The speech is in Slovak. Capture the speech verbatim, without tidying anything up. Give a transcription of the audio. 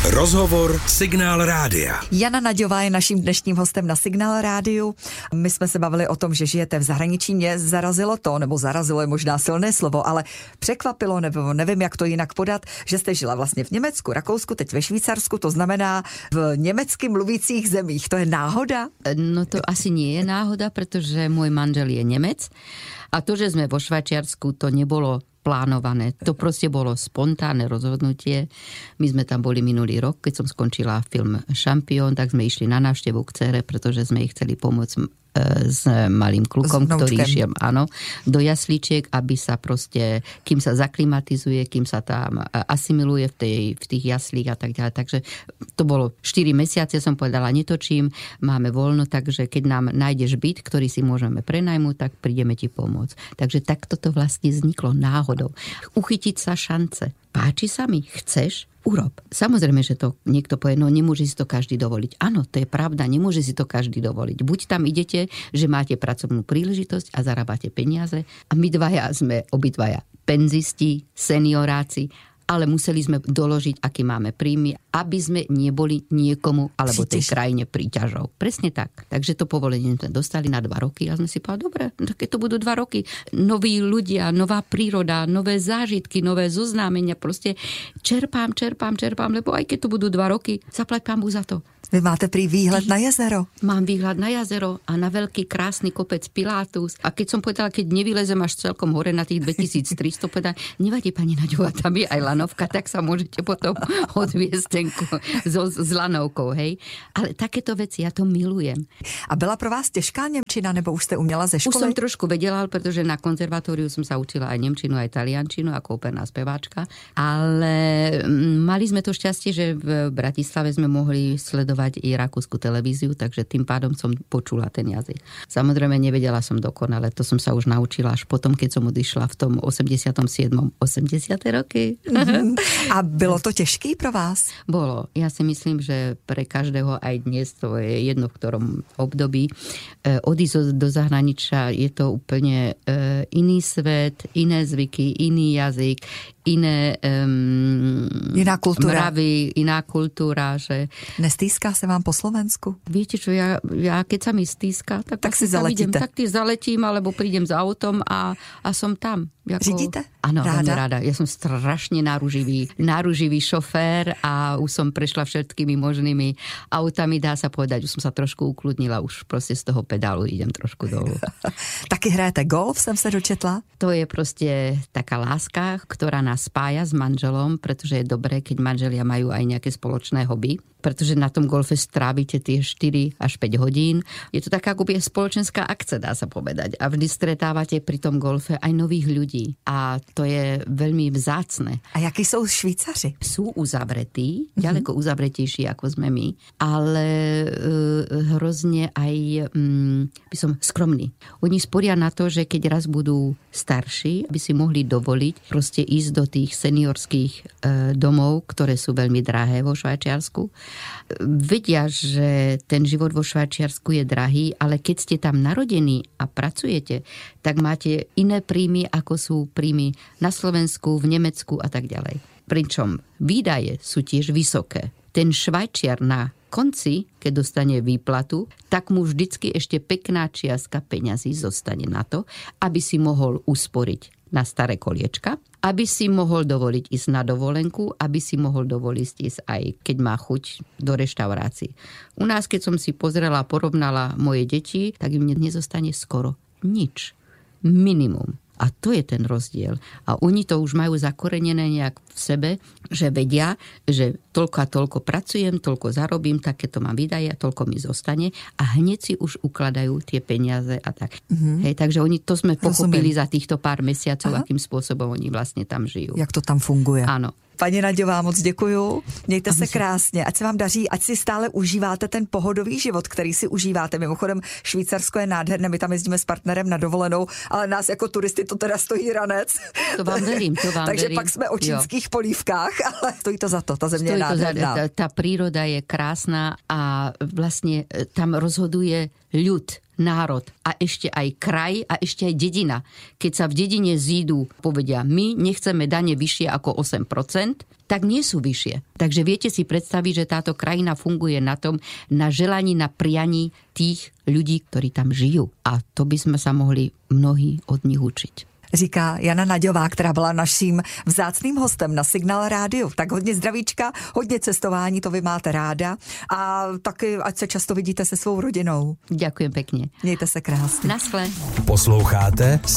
Rozhovor Signál Rádia. Jana Naďová je naším dnešním hostem na Signál Rádiu. My jsme se bavili o tom, že žijete v zahraničí. Mě zarazilo to, nebo zarazilo je možná silné slovo, ale překvapilo, nebo nevím, jak to jinak podat, že jste žila vlastně v Německu, Rakousku, teď ve Švýcarsku, to znamená v německy mluvících zemích. To je náhoda? No to asi nie je náhoda, pretože môj manžel je Nemec a to, že sme vo Švajčiarsku, to nebolo plánované. To proste bolo spontánne rozhodnutie. My sme tam boli minulý rok, keď som skončila film Šampión, tak sme išli na návštevu k dcére, pretože sme ich chceli pomôcť s malým klukom, ktorý išiel, áno, do jasličiek, aby sa proste, kým sa zaklimatizuje, kým sa tam asimiluje v, tej, v tých jaslík a tak ďalej. Takže to bolo štyri mesiace, som povedala, netočím, máme voľno, takže keď nám nájdeš byt, ktorý si môžeme prenajmúť, tak prídeme ti pomôcť. Takže takto to vlastne vzniklo náhodou. Uchytiť sa šance. Páči sa mi? Chceš? Urob. Samozrejme, že to niekto povie, no nemôže si to každý dovoliť. Áno, to je pravda, nemôže si to každý dovoliť. Buď tam idete, že máte pracovnú príležitosť a zarábate peniaze a my dvaja sme obidvaja penzisti, senioráci, ale museli sme doložiť, aký máme príjmy, aby sme neboli niekomu alebo tej krajine príťažou. Presne tak. Takže to povolenie sme dostali na dva roky a sme si povedali, dobre, keď to budú dva roky, noví ľudia, nová príroda, nové zážitky, nové zoznámenia, proste čerpám, čerpám, čerpám, lebo aj keď to budú dva roky, zaplať pán Bůh za to. Vy máte prý výhľad na jezero. Mám výhľad na jazero a na veľký krásny kopec Pilatus. A keď som povedala, keď nevylezem až celkom hore na tých dvetisíctristo, povedala, nevadí pani Naďová, tam je aj lanovka, tak sa môžete potom odviesť tenku so, s lanovkou, hej. Ale takéto veci, ja to milujem. A byla pro vás těžká němčina, nebo už jste uměla ze školy? Už som trošku vedela, pretože na konzervatóriu som sa učila aj nemčinu, aj taliančinu, ako operná speváčka. Ale mali sme to šťastie, že v Bratislave sme mohli sledovať i rakúsku televíziu, takže tým pádom som počula ten jazyk. Samozrejme nevedela som dokonale, to som sa už naučila až potom, keď som odišla v tom osemdesiatom siedmom osemdesiate roky. Mm-hmm. A bylo to těžký pro vás? Bolo. Ja si myslím, že pre každého aj dnes, to je jedno v ktorom období, odísť do zahraničia je to úplne iný svet, iné zvyky, iný jazyk, iné um, iná kultúra. Mravy, iná kultúra. Že... Nestýská sa vám po Slovensku? Viete čo, ja, ja keď sa mi stýská, tak, tak si zaletíte. Idem, tak ty zaletím, alebo prídem za autom a, a som tam. Jako... Řídíte? Áno, ráda? veľmi rada. Ja som strašne náruživý, náruživý šofér a už som prešla všetkými možnými autami, dá sa povedať, už som sa trošku ukludnila, už proste z toho pedálu idem trošku dolu. Taky hrajete golf, jsem se dočetla? To je proste taká láska, ktorá nás spája s manželom, pretože je dobré, keď manželia majú aj nejaké spoločné hobby, pretože na tom golfe strávite tie štyri až päť hodín. Je to taká akoby spoločenská akcia, dá sa povedať. A vždy stretávate pri tom golfe aj nových ľudí. A to je veľmi vzácne. A jakí sú Švýcaři? Sú uzavretí, mm-hmm. ďaleko uzavretejší ako sme my, ale uh, hrozne aj um, by som skromní. Oni sporia na to, že keď raz budú starší, aby si mohli dovoliť proste ísť do tých seniorských uh, domov, ktoré sú veľmi drahé vo Švajčiarsku. Vedia, že ten život vo Švajčiarsku je drahý, ale keď ste tam narodení a pracujete, tak máte iné príjmy, ako sú príjmy na Slovensku, v Nemecku a tak ďalej. Pričom výdaje sú tiež vysoké. Ten Švajčiar na konci, keď dostane výplatu, tak mu vždycky ešte pekná čiastka peňazí zostane na to, aby si mohol usporiť na staré koliečka, aby si mohol dovoliť ísť na dovolenku, aby si mohol dovoliť ísť aj keď má chuť do reštaurácií. U nás, keď som si pozrela a porovnala moje deti, tak im nezostane skoro nič. Minimum. A to je ten rozdiel. A oni to už majú zakorenené nejak v sebe, že vedia, že toľko a toľko pracujem, toľko zarobím, takéto mám výdaje, toľko mi zostane a hneď si už ukladajú tie peniaze a tak. Mm-hmm. Hej, takže oni to sme pochopili Rozumiem. Za týchto pár mesiacov, Aha. akým spôsobom oni vlastne tam žijú. Jak to tam funguje. Áno. Paní Naďová, moc děkuju. Mějte se krásně, ať se vám daří, ať si stále užíváte ten pohodový život, který si užíváte. Mimochodem, Švýcarsko je nádherné, my tam jezdíme s partnerem na dovolenou, ale nás jako turisty to teda stojí ranec. To vám verím, to vám Takže verím. pak jsme o čínských polívkách, ale stojí to za to, ta země stojí je nádherná. To za, tá, tá príroda je krásna a vlastne tam rozhoduje ľud. národ a ešte aj kraj a ešte aj dedina. Keď sa v dedine zídu, povedia, my nechceme dane vyššie ako osem percent, tak nie sú vyššie. Takže viete si predstaviť, že táto krajina funguje na tom, na želaní, na prianí tých ľudí, ktorí tam žijú. A to by sme sa mohli mnohí od nich učiť. Říká Jana Naďová, která byla naším vzácným hostem na Signál rádiu. Tak hodně zdravíčka, hodně cestování, to vy máte ráda. A taky, ať se často vidíte se svou rodinou. Ďakujem pekne. Mějte se krásně. Naschle. Posloucháte